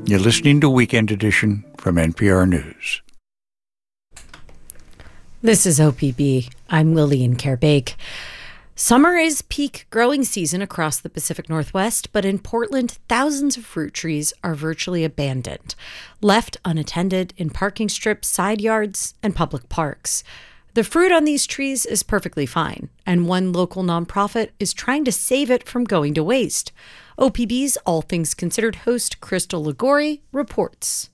You're listening to Weekend Edition from NPR News. This is OPB. I'm Lillian Kerbake. Summer is peak growing season across the Pacific Northwest, but in Portland, thousands of fruit trees are virtually abandoned, left unattended in parking strips, side yards, and public parks. The fruit on these trees is perfectly fine, and one local nonprofit is trying to save it from going to waste. OPB's All Things Considered host Crystal Ligori reports.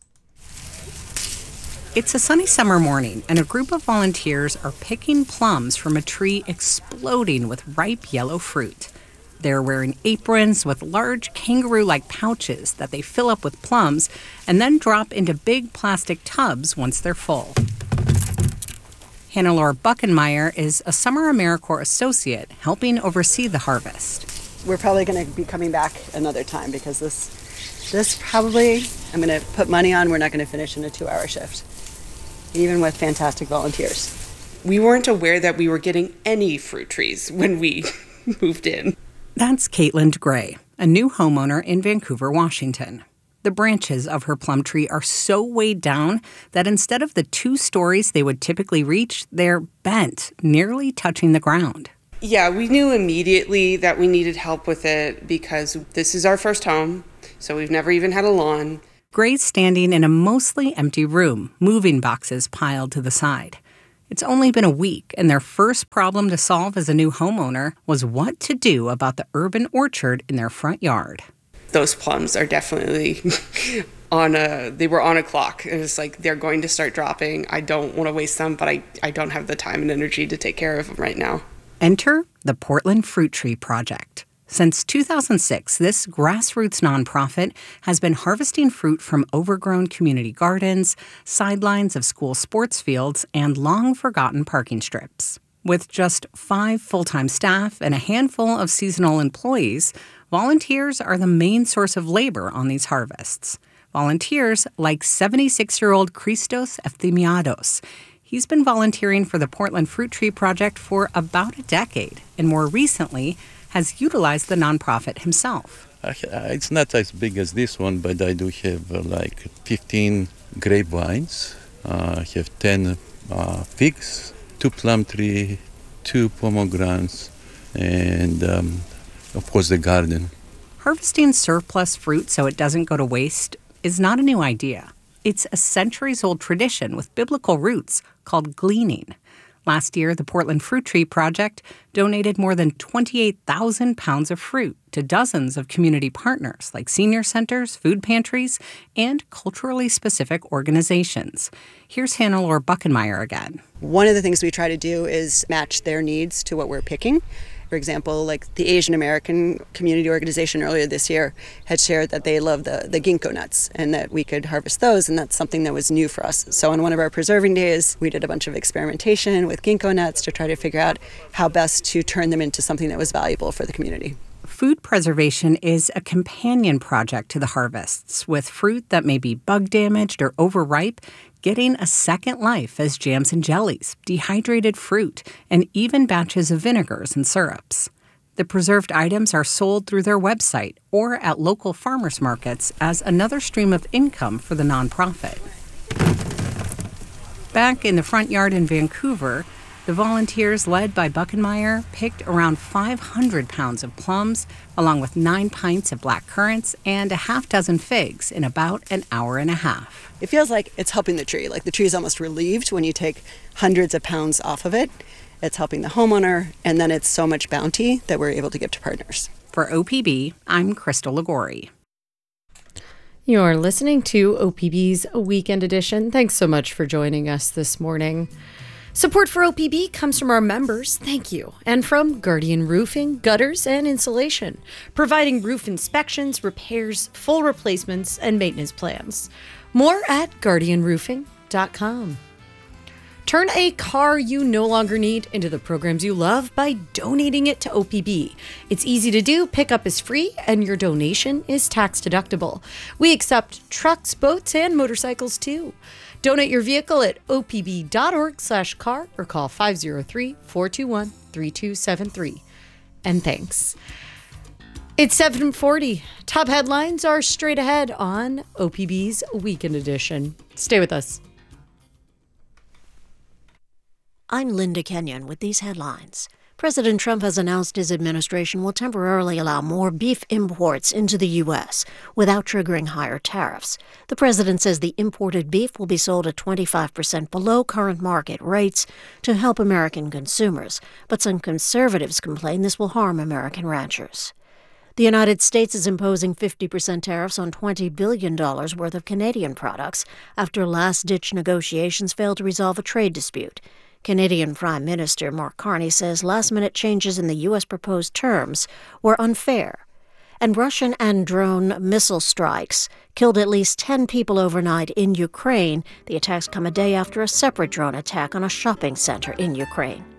It's a sunny summer morning, and a group of volunteers are picking plums from a tree exploding with ripe yellow fruit. They're wearing aprons with large kangaroo-like pouches that they fill up with plums and then drop into big plastic tubs once they're full. Hannah-Laura Buckenmeyer is a Summer AmeriCorps associate helping oversee the harvest. We're probably going to be coming back another time because this probably, I'm going to put money on, we're not going to finish in a 2-hour shift, even with fantastic volunteers. We weren't aware that we were getting any fruit trees when we moved in. That's Caitlin Gray, a new homeowner in Vancouver, Washington. The branches of her plum tree are so weighed down that instead of the 2 stories they would typically reach, they're bent, nearly touching the ground. Yeah, we knew immediately that we needed help with it because this is our first home, so we've never even had a lawn. Gray's standing in a mostly empty room, moving boxes piled to the side. It's only been a week, and their first problem to solve as a new homeowner was what to do about the urban orchard in their front yard. Those plums are definitely they were on a clock. And it's like, they're going to start dropping. I don't want to waste them, but I don't have the time and energy to take care of them right now. Enter the Portland Fruit Tree Project. Since 2006, this grassroots nonprofit has been harvesting fruit from overgrown community gardens, sidelines of school sports fields, and long-forgotten parking strips. With just 5 full-time staff and a handful of seasonal employees, volunteers are the main source of labor on these harvests. Volunteers like 76-year-old Christos Efthymiados. He's been volunteering for the Portland Fruit Tree Project for about a decade, and more recently has utilized the nonprofit himself. It's not as big as this one, but I do have 15 grapevines. I have 10 figs, 2 plum trees, 2 pomegranates, and of course the garden. Harvesting surplus fruit so it doesn't go to waste is not a new idea. It's a centuries-old tradition with biblical roots called gleaning. Last year, the Portland Fruit Tree Project donated more than 28,000 pounds of fruit to dozens of community partners like senior centers, food pantries, and culturally specific organizations. Here's Hannah-Laura Buckenmeyer again. One of the things we try to do is match their needs to what we're picking. For example, like the Asian American Community Organization earlier this year had shared that they love the ginkgo nuts and that we could harvest those, and that's something that was new for us. So on one of our preserving days, we did a bunch of experimentation with ginkgo nuts to try to figure out how best to turn them into something that was valuable for the community. Food preservation is a companion project to the harvests, with fruit that may be bug damaged or overripe getting a second life as jams and jellies, dehydrated fruit, and even batches of vinegars and syrups. The preserved items are sold through their website or at local farmers markets as another stream of income for the nonprofit. Back in the front yard in Vancouver, the volunteers led by Buckenmeyer picked around 500 pounds of plums, along with 9 pints of black currants and a half dozen figs in about an hour and a half. It feels like it's helping the tree, like the tree is almost relieved when you take hundreds of pounds off of it. It's helping the homeowner, and then it's so much bounty that we're able to give to partners. For OPB, I'm Crystal Ligori. You're listening to OPB's Weekend Edition. Thanks so much for joining us this morning. Support for OPB comes from our members, thank you, and from Guardian Roofing, Gutters, and Insulation, providing roof inspections, repairs, full replacements, and maintenance plans. More at guardianroofing.com. Turn a car you no longer need into the programs you love by donating it to OPB. It's easy to do, pickup is free, and your donation is tax deductible. We accept trucks, boats, and motorcycles too. Donate your vehicle at opb.org/car or call 503-421-3273. And thanks. It's 7:40. Top headlines are straight ahead on OPB's Weekend Edition. Stay with us. I'm Linda Kenyon with these headlines. President Trump has announced his administration will temporarily allow more beef imports into the U.S. without triggering higher tariffs. The president says the imported beef will be sold at 25% below current market rates to help American consumers, but some conservatives complain this will harm American ranchers. The United States is imposing 50% tariffs on $20 billion worth of Canadian products after last-ditch negotiations failed to resolve a trade dispute. Canadian Prime Minister Mark Carney says last-minute changes in the U.S. proposed terms were unfair. And Russian and drone missile strikes killed at least 10 people overnight in Ukraine. The attacks come a day after a separate drone attack on a shopping center in Ukraine.